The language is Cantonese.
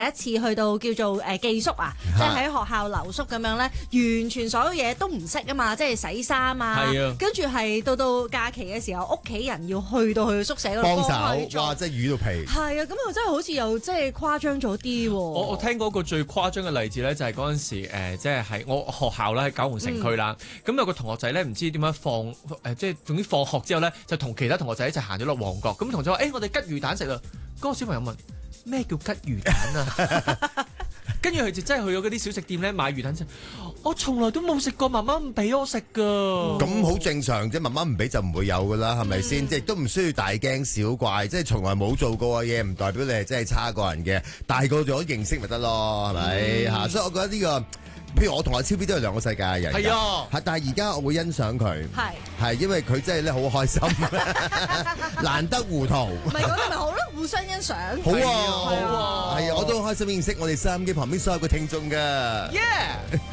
一次去到叫做寄宿啊，即係喺學校留宿咁樣咧，完全所有嘢都唔識啊嘛，即係洗衫啊，跟住係到假期嘅時候，屋企人要去到去宿舍嗰度幫手，哇！真係魚到皮。 係啊，咁又真係好似又即係誇張咗啲喎。 我聽過一個最誇張嘅例子咧，就係嗰陣時即係喺我學校啦，喺九龍城區啦。咁有個同學仔咧，唔知點樣即係總之放學之後咧，就同其他同學仔一齊行咗落旺角。咁同學仔話：我哋吉魚蛋食啦！嗰個小朋友問：咩叫吉魚蛋啊？跟住佢就真係去咗嗰啲小食店咧買魚蛋食。我從來都冇食過，媽媽唔俾我食噶。 咁好正常啫，媽媽唔俾就唔會有噶啦，係咪先？即係都唔需要大驚小怪，即係從來冇做過嘅嘢，唔代表你係真係差過人嘅。大個咗認識咪得咯，係咪嚇？所以我覺得呢個。譬如我同阿超 B 都係兩個世界嘅人，係啊，但係而家我會欣賞佢，係因為佢真係咧好開心，難得糊塗， 唔係嗰啲咪好咯，互相欣賞， 好啊，係啊，我都好開心認識我哋收音機旁邊所有嘅聽眾㗎。